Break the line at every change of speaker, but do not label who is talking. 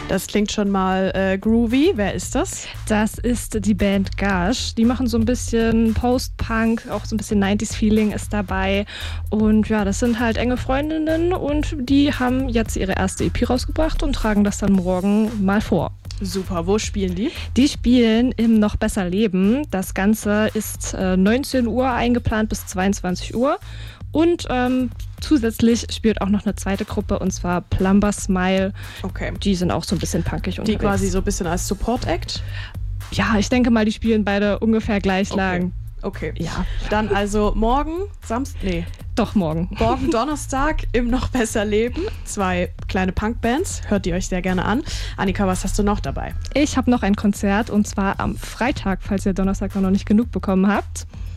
Das klingt schon mal groovy. Wer ist das?
Das ist die Band Gash. Die machen so ein bisschen Post-Punk, auch so ein bisschen 90s-Feeling ist dabei. Und ja, das sind halt enge Freundinnen und die haben jetzt ihre erste EP rausgebracht und tragen das dann morgen mal vor.
Super, wo spielen die?
Die spielen im Noch besser Leben. Das Ganze ist 19 Uhr eingeplant bis 22 Uhr. Und zusätzlich spielt auch noch eine zweite Gruppe, und zwar Plumber Smile.
Okay.
Die sind auch so ein bisschen punkig unterwegs.
Die quasi so ein bisschen als Support-Act?
Ja, ich denke mal, die spielen beide ungefähr gleich lang.
Okay.
Ja.
Dann also morgen,
Doch, morgen.
Morgen Donnerstag im Noch besser Leben. 2 kleine Punkbands. Hört ihr euch sehr gerne an. Annika, was hast du noch dabei?
Ich habe noch ein Konzert, und zwar am Freitag, falls ihr Donnerstag noch nicht genug bekommen habt.